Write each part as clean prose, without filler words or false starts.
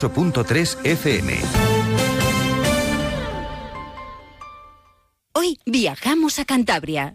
8.3 FM. Hoy viajamos a Cantabria.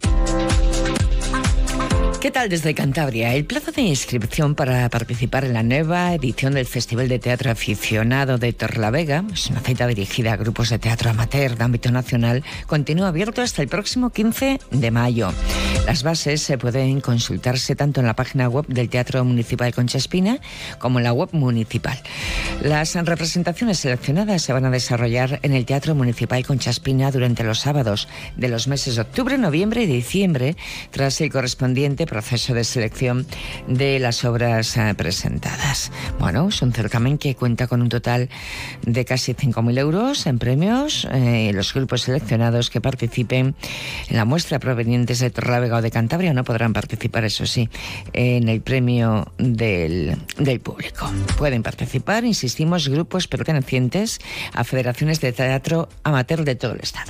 ¿Qué tal desde Cantabria? El plazo de inscripción para participar en la nueva edición del Festival de Teatro Aficionado de Torrelavega, es una cita dirigida a grupos de teatro amateur de ámbito nacional, continúa abierto hasta el próximo 15 de mayo. Las bases se pueden consultarse tanto en la página web del Teatro Municipal Concha Espina como en la web municipal. Las representaciones seleccionadas se van a desarrollar en el Teatro Municipal Concha Espina durante los sábados de los meses de octubre, noviembre y diciembre, tras el correspondiente proceso de selección de las obras presentadas. Bueno, es un certamen que cuenta con un total de casi 5.000 euros en premios. Los grupos seleccionados que participen en la muestra provenientes de Torrelavega o de Cantabria no podrán participar, eso sí, en el premio del público. Pueden participar, insistimos, grupos pertenecientes a federaciones de teatro amateur de todo el estado.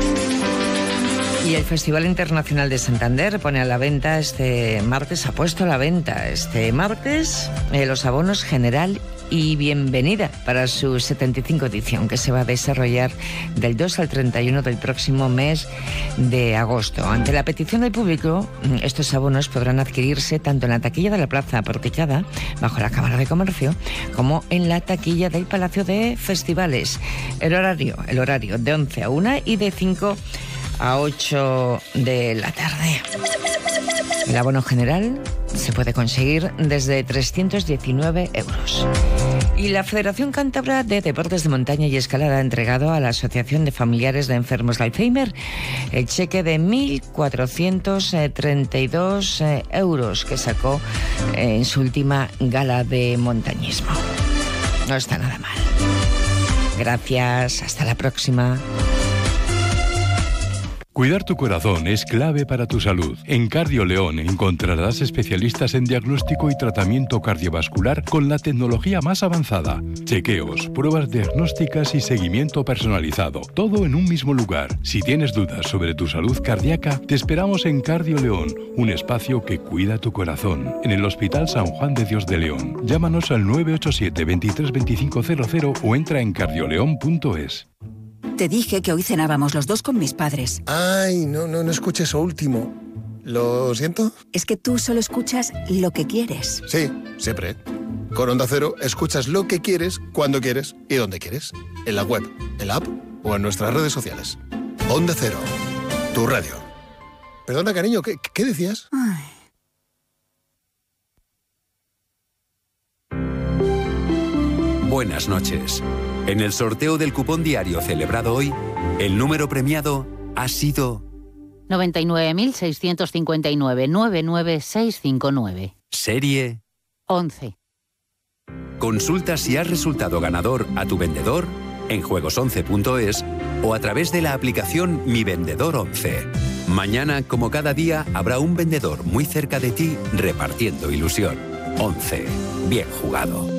Y el Festival Internacional de Santander pone a la venta ha puesto a la venta este martes los abonos general y bienvenida para su 75 edición, que se va a desarrollar del 2 al 31 del próximo mes de agosto. Ante la petición del público, estos abonos podrán adquirirse tanto en la taquilla de la Plaza Porticada, bajo la Cámara de Comercio, como en la taquilla del Palacio de Festivales. El horario de 11 a 1 y de 5 a 8 de la tarde. El abono general se puede conseguir desde 319 euros. Y la Federación Cántabra de Deportes de Montaña y Escalada ha entregado a la Asociación de Familiares de Enfermos de Alzheimer el cheque de 1.432 euros que sacó en su última gala de montañismo. No está nada mal. Gracias, hasta la próxima. Cuidar tu corazón es clave para tu salud. En Cardioleón encontrarás especialistas en diagnóstico y tratamiento cardiovascular con la tecnología más avanzada. Chequeos, pruebas diagnósticas y seguimiento personalizado. Todo en un mismo lugar. Si tienes dudas sobre tu salud cardíaca, te esperamos en Cardioleón, un espacio que cuida tu corazón. En el Hospital San Juan de Dios de León. Llámanos al 987 23 2500 o entra en cardioleón.es. Te dije que hoy cenábamos los dos con mis padres. Ay, no escuché eso último. ¿Lo siento? Es que tú solo escuchas lo que quieres. Sí, siempre. Con Onda Cero escuchas lo que quieres, cuando quieres y donde quieres. En la web, en la app o en nuestras redes sociales. Onda Cero, tu radio. Perdona, cariño, ¿qué decías? Ay. Buenas noches. En el sorteo del cupón diario celebrado hoy, el número premiado ha sido 99.659-99659. Serie 11. Consulta si has resultado ganador a tu vendedor en juegos11.es o a través de la aplicación Mi Vendedor 11. Mañana, como cada día, habrá un vendedor muy cerca de ti repartiendo ilusión. 11. Bien jugado.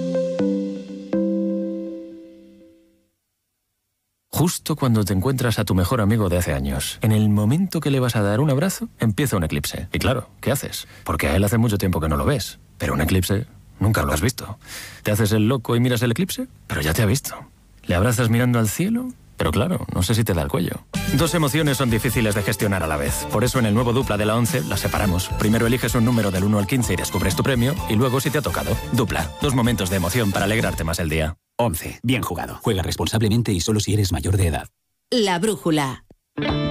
Justo cuando te encuentras a tu mejor amigo de hace años, en el momento que le vas a dar un abrazo, empieza un eclipse. Y claro, ¿qué haces? Porque a él hace mucho tiempo que no lo ves. Pero un eclipse nunca lo has visto. ¿Te haces el loco y miras el eclipse? Pero ya te ha visto. ¿Le abrazas mirando al cielo? Pero claro, no sé si te da el cuello. Dos emociones son difíciles de gestionar a la vez. Por eso en el nuevo Dupla de la 11 las separamos. Primero eliges un número del 1 al 15 y descubres tu premio. Y luego si te ha tocado. Dupla. Dos momentos de emoción para alegrarte más el día. 11. Bien jugado. Juega responsablemente y solo si eres mayor de edad. La brújula.